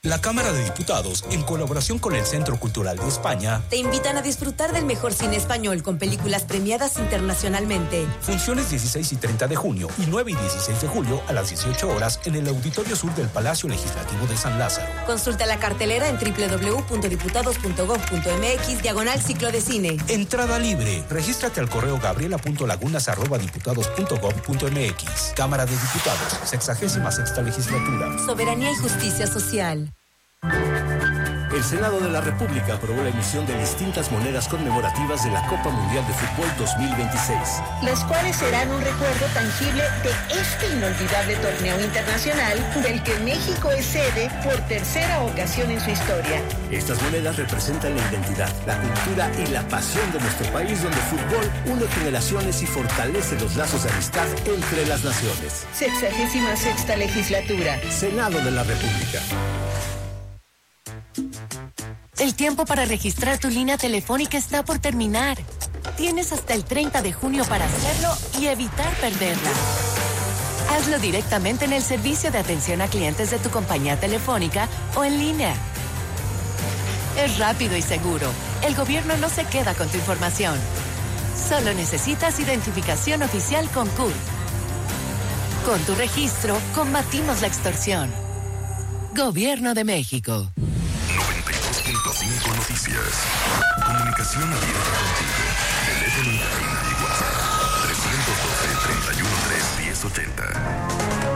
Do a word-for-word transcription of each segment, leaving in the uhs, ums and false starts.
La Cámara de Diputados, en colaboración con el Centro Cultural de España, te invitan a disfrutar del mejor cine español con películas premiadas internacionalmente. Funciones dieciséis y treinta de junio y nueve y dieciséis de julio a las dieciocho horas en el Auditorio Sur del Palacio Legislativo de San Lázaro. Consulta la cartelera en doble u doble u doble u punto diputados punto gob punto eme equis diagonal ciclo de cine. Entrada libre. Regístrate al correo gabriela punto lagunas arroba diputados punto gob punto eme equis. Cámara de Diputados, sexagésima sexta legislatura. Soberanía y justicia social. El Senado de la República aprobó la emisión de distintas monedas conmemorativas de la Copa Mundial de Fútbol dos mil veintiséis. Las cuales serán un recuerdo tangible de este inolvidable torneo internacional del que México es sede por tercera ocasión en su historia. Estas monedas representan la identidad, la cultura y la pasión de nuestro país, donde el fútbol une generaciones y fortalece los lazos de amistad entre las naciones. Sexagésima sexta legislatura. Senado de la República. El tiempo para registrar tu línea telefónica está por terminar. Tienes hasta el treinta de junio para hacerlo y evitar perderla. Hazlo directamente en el servicio de atención a clientes de tu compañía telefónica o en línea. Es rápido y seguro. El gobierno no se queda con tu información. Solo necesitas identificación oficial con C U R. Con tu registro, combatimos la extorsión. Gobierno de México. noventa y dos punto cinco Noticias. Comunicación abierta contigo. Teléfono en cabina y WhatsApp. trescientos doce, treinta y uno, tres, diez, ochenta.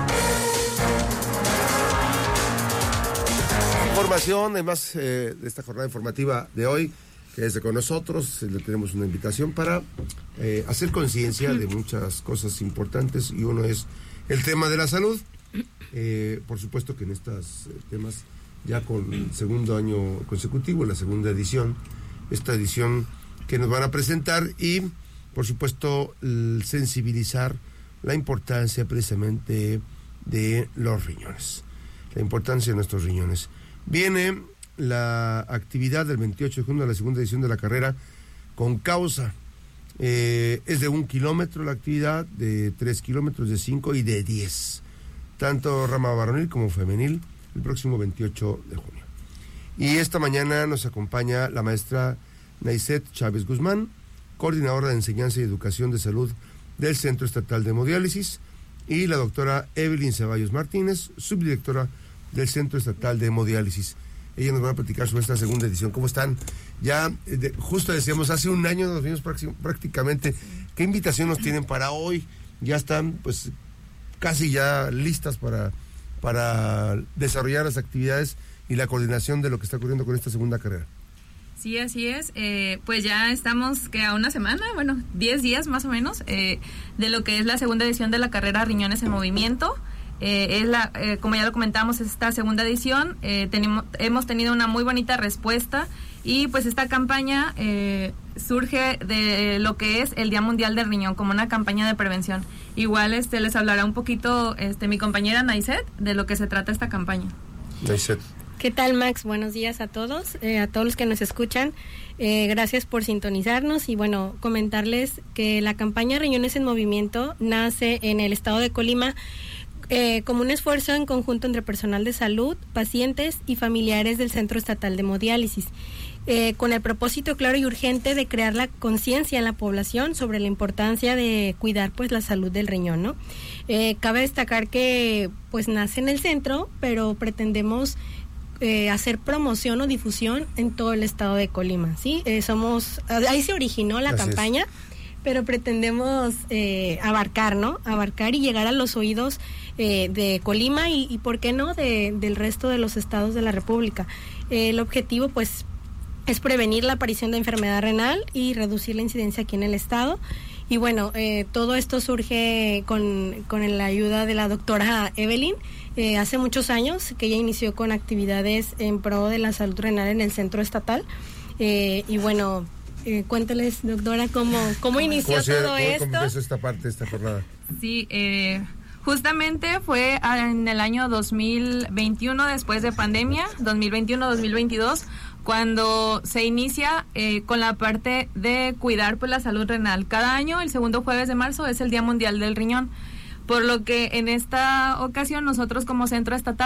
Información, además eh, de esta jornada informativa de hoy, que es de con nosotros, le tenemos una invitación para eh, hacer conciencia de muchas cosas importantes, y uno es el tema de la salud. Eh, por supuesto que en estos eh, temas, ya con el segundo año consecutivo, la segunda edición, esta edición que nos van a presentar, y por supuesto el sensibilizar la importancia precisamente de los riñones, la importancia de nuestros riñones. Viene la actividad del veintiocho de junio de la segunda edición de la carrera con causa. Eh, es de un kilómetro la actividad, de tres kilómetros, de cinco y de diez, tanto rama varonil como femenil, el próximo veintiocho de junio. Y esta mañana nos acompaña la maestra Naiset Chávez Guzmán, coordinadora de Enseñanza y Educación de Salud del Centro Estatal de Hemodiálisis, y la doctora Evelyn Ceballos Martínez, subdirectora del Centro Estatal de Hemodiálisis. Ellos nos van a platicar sobre esta segunda edición. ¿Cómo están? Ya, de, justo decíamos, hace un año nos vimos prácticamente. ¿Qué invitación nos tienen para hoy? Ya están, pues, casi ya listas para, para desarrollar las actividades y la coordinación de lo que está ocurriendo con esta segunda carrera. Sí, así es. Eh, pues ya estamos que a una semana, bueno, diez días más o menos, eh, de lo que es la segunda edición de la carrera Riñones en Movimiento. Eh, es la, eh, como ya lo comentamos, esta segunda edición. Eh, tenemos, hemos tenido una muy bonita respuesta, y pues esta campaña eh, surge de lo que es el Día Mundial del Riñón, como una campaña de prevención. Igual este les hablará un poquito este mi compañera Naiset de lo que se trata esta campaña. Naiset. ¿Qué tal, Max? Buenos días a todos, eh, a todos los que nos escuchan. Eh, gracias por sintonizarnos, y bueno, comentarles que la campaña Riñones en Movimiento nace en el estado de Colima eh, como un esfuerzo en conjunto entre personal de salud, pacientes y familiares del Centro Estatal de Hemodiálisis, eh, con el propósito claro y urgente de crear la conciencia en la población sobre la importancia de cuidar pues la salud del riñón, ¿no? Eh, cabe destacar que pues nace en el centro, pero pretendemos Eh, hacer promoción o difusión en todo el estado de Colima, ¿sí? Eh, somos, ahí se originó la Gracias. campaña, pero pretendemos eh, abarcar, ¿no? Abarcar y llegar a los oídos eh, de Colima y, y, ¿por qué no?, de, del resto de los estados de la República. Eh, el objetivo, pues, es prevenir la aparición de enfermedad renal y reducir la incidencia aquí en el estado. Y bueno, eh, todo esto surge con, con la ayuda de la doctora Evelyn, eh, hace muchos años que ella inició con actividades en pro de la salud renal en el centro estatal. Eh, y bueno, eh, cuéntales, doctora, cómo, cómo inició ¿Cómo se, todo cómo, esto. ¿Cómo empezó esta parte, esta jornada? Sí, eh, justamente fue en el año dos mil veintiuno, después de pandemia, dos mil veintiuno dos mil veintidós, cuando se inicia eh, con la parte de cuidar pues la salud renal. Cada año, el segundo jueves de marzo, es el Día Mundial del Riñón, por lo que en esta ocasión nosotros como Centro Estatal